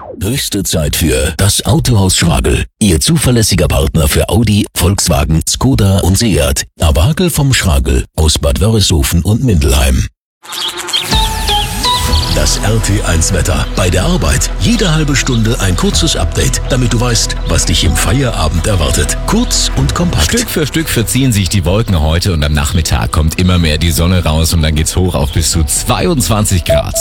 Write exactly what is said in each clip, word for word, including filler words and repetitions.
Höchste Zeit für das Autohaus Schragel. Ihr zuverlässiger Partner für Audi, Volkswagen, Skoda und Seat. Abakel vom Schragel aus Bad Wörishofen und Mindelheim. Das R T eins Wetter. Bei der Arbeit jede halbe Stunde ein kurzes Update, damit du weißt, was dich im Feierabend erwartet. Kurz und kompakt. Stück für Stück verziehen sich die Wolken heute und am Nachmittag kommt immer mehr die Sonne raus und dann geht's hoch auf bis zu zweiundzwanzig Grad.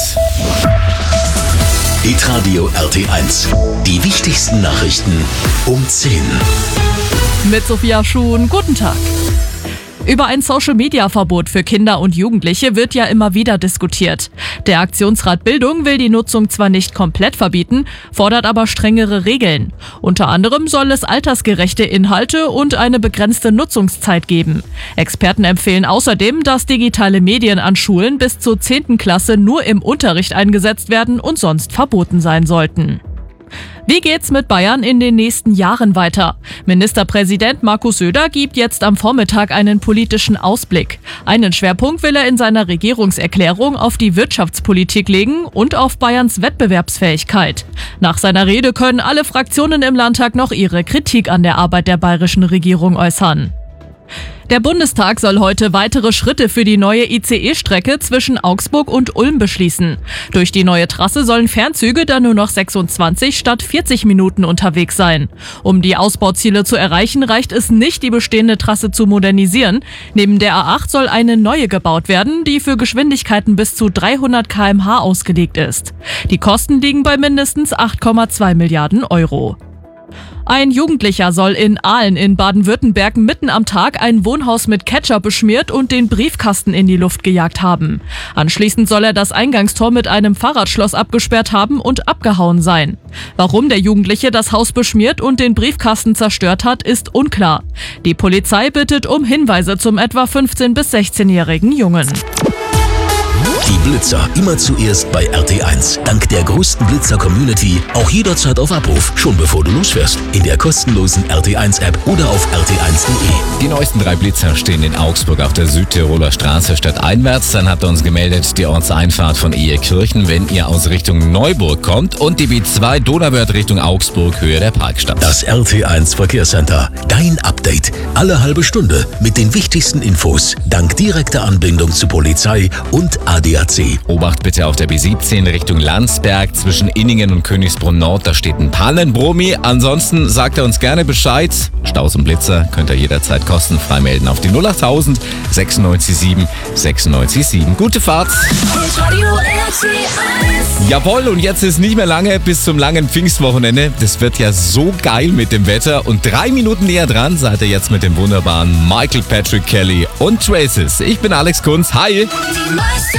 Hitradio R T eins. Die wichtigsten Nachrichten um zehn. Mit Sophia Schuhn, guten Tag. Über ein Social-Media-Verbot für Kinder und Jugendliche wird ja immer wieder diskutiert. Der Aktionsrat Bildung will die Nutzung zwar nicht komplett verbieten, fordert aber strengere Regeln. Unter anderem soll es altersgerechte Inhalte und eine begrenzte Nutzungszeit geben. Experten empfehlen außerdem, dass digitale Medien an Schulen bis zur zehnten Klasse nur im Unterricht eingesetzt werden und sonst verboten sein sollten. Wie geht's mit Bayern in den nächsten Jahren weiter? Ministerpräsident Markus Söder gibt jetzt am Vormittag einen politischen Ausblick. Einen Schwerpunkt will er in seiner Regierungserklärung auf die Wirtschaftspolitik legen und auf Bayerns Wettbewerbsfähigkeit. Nach seiner Rede können alle Fraktionen im Landtag noch ihre Kritik an der Arbeit der bayerischen Regierung äußern. Der Bundestag soll heute weitere Schritte für die neue I C E-Strecke zwischen Augsburg und Ulm beschließen. Durch die neue Trasse sollen Fernzüge dann nur noch sechsundzwanzig statt vierzig Minuten unterwegs sein. Um die Ausbauziele zu erreichen, reicht es nicht, die bestehende Trasse zu modernisieren. Neben der A acht soll eine neue gebaut werden, die für Geschwindigkeiten bis zu dreihundert Kilometer pro Stunde ausgelegt ist. Die Kosten liegen bei mindestens acht Komma zwei Milliarden Euro. Ein Jugendlicher soll in Aalen in Baden-Württemberg mitten am Tag ein Wohnhaus mit Ketchup beschmiert und den Briefkasten in die Luft gejagt haben. Anschließend soll er das Eingangstor mit einem Fahrradschloss abgesperrt haben und abgehauen sein. Warum der Jugendliche das Haus beschmiert und den Briefkasten zerstört hat, ist unklar. Die Polizei bittet um Hinweise zum etwa fünfzehn- bis sechzehnjährigen Jungen. Die Blitzer immer zuerst bei R T eins. Dank der größten Blitzer-Community auch jederzeit auf Abruf, schon bevor du losfährst. In der kostenlosen R T eins App oder auf r t eins punkt de. Die neuesten drei Blitzer stehen in Augsburg auf der Südtiroler Straße stadteinwärts. Dann hat er uns gemeldet, die Ortseinfahrt von Ehekirchen, wenn ihr aus Richtung Neuburg kommt. Und die B zwei Donauwörth Richtung Augsburg, Höhe der Parkstadt. Das R T eins Verkehrscenter. Dein Update. Alle halbe Stunde mit den wichtigsten Infos. Dank direkter Anbindung zu Polizei und A D A C. Obacht bitte auf der B siebzehn Richtung Landsberg zwischen Inningen und Königsbrunn Nord. Da steht ein Pannenbrummi. Ansonsten sagt er uns gerne Bescheid. Staus und Blitzer könnt ihr jederzeit kostenfrei melden auf die null achttausend sechsundneunzig sieben sechsundneunzig sieben. Gute Fahrt! Jawohl, und jetzt ist nicht mehr lange bis zum langen Pfingstwochenende. Das wird ja so geil mit dem Wetter. Und drei Minuten näher dran seid ihr jetzt mit dem wunderbaren Michael Patrick Kelly und Traces. Ich bin Alex Kunz. Hi! Die meiste